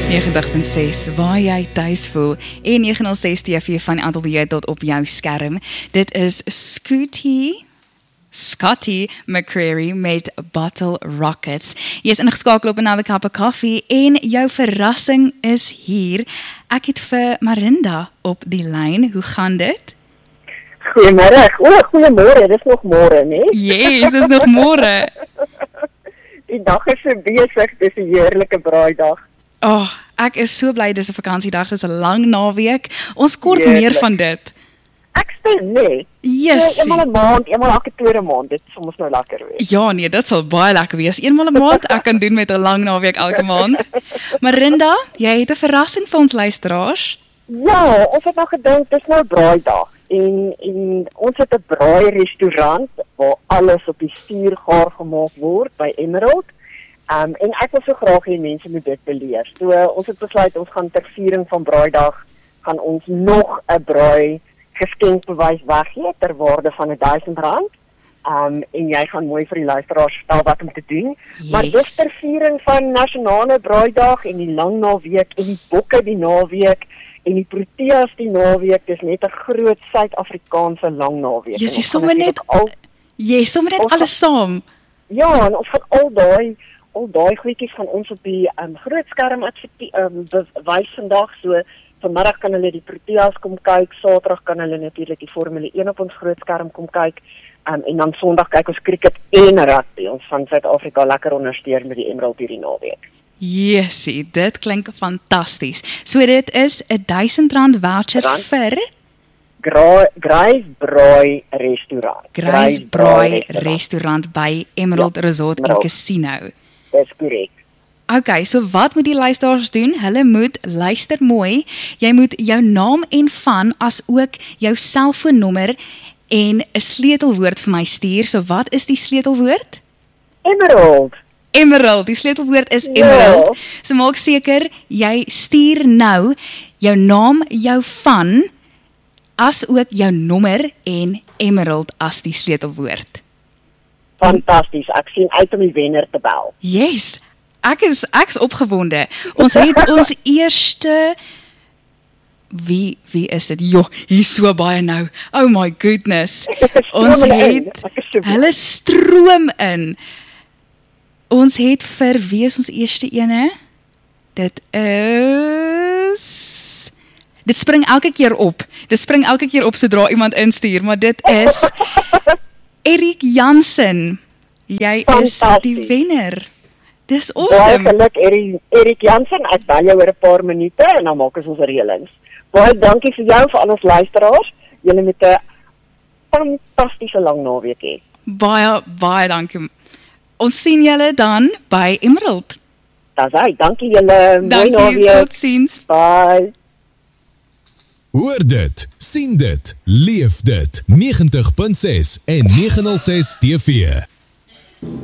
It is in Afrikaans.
90.6 waar jy tuis voel en 906 TV van Adelie tot op jou skerm. Dit is Scotty McCreery met Bottle Rockets. Jy is ingeskakel op Another Cup of Coffee en jou verrassing is hier. Ek het vir Marinda op die lyn. Hoe gaan dit? Goeiemôre. Goeiemôre. Dis nog môre, né? Yes, dis nog môre. Die dag is so besig, dis 'n heerlike braaidag. Ek is so bly dis 'n vakansiedag, dis 'n lang naweek. Ons kort meer van dit. Ek stem, nee. Yes. Eenmal 'n maand, eenmal elke tweede maand, dit sal mos nou lekker wees. Ja, nee, dit sal baie lekker wees. Eenmal 'n maand, ek kan doen met 'n lang naweek elke maand. Marinda, jy het 'n verrassing vir ons luisteraars. Ja, ons het nou gedink dis nou braaidag en ons het 'n braai restaurant waar alles op die vuur gaar gemaak word by Emerald. En ek wil so graag hê mense moet dit beleef. So ons het besluit ons gaan ter viering van braaidag gaan ons nog 'n braai geskenkbewys weggee ter waarde van R1000. En jy gaan mooi vir die luisteraars vertel wat om te doen. Yes. Maar dis ter viering van nasionale braaidag en die lang naweek en die bokke die naweek en die proteas die naweek. Dis net 'n groot Suid-Afrikaanse lang naweek. Jy sommer net alles saam. Ja, en ons gaan al daai goedjies van ons op die groot skerm wys vandag. So vanmiddag kan hulle die proteas kom kyk, Saterdag kan hulle natuurlik die Formule 1 op ons groot skerm kom kyk. En dan Sondag kyk ons cricket en rugby. Ons van Suid-Afrika lekker ondersteun met die Emerald hierdie naweek. Yesie, dit klink fantasties. So dit is R1000 voucher vir Grace Braai Restaurant. Grace Braai Restaurant by Emerald Resort en Casino. Dis korrek. Okay, so wat moet die luisteraars doen? Hulle moet luister mooi. Jy moet jou naam en van as ook jou selfoonnommer en 'n sleutelwoord vir my stuur. So wat is die sleutelwoord? Emerald, die sleutelwoord is Emerald. Ja. So maak seker jy stuur nou jou naam, jou van as ook jou nommer en Emerald as die sleutelwoord. Fantasties. Ek sien uit om die wenner te bel. Yes. Ek's opgewonde. Ons het ons eerste Wie is dit? Jo, hier's so baie nou. Oh my goodness. Ons het hulle stroom in. Ons het vir wie is ons eerste ene? Dit spring elke keer op. Dit spring elke keer op sodra iemand instuur, maar dit is Erik Jansen. Jy is die wenner. Dis awesome. Baie geluk Erik Jansen. Ek bel jou oor 'n paar minute en dan maak ons reëlings. Baie dankie vir jou vir al ons luisteraars. Julle moet 'n fantastiese lang naweek hê. Baie dankie. Ons sien julle dan by Emerald. Dis hy. Dankie julle. Mooi naweek. Totsiens. Bye. Hoor dit, sien dit, leef dit. 90.6 en 906 TV.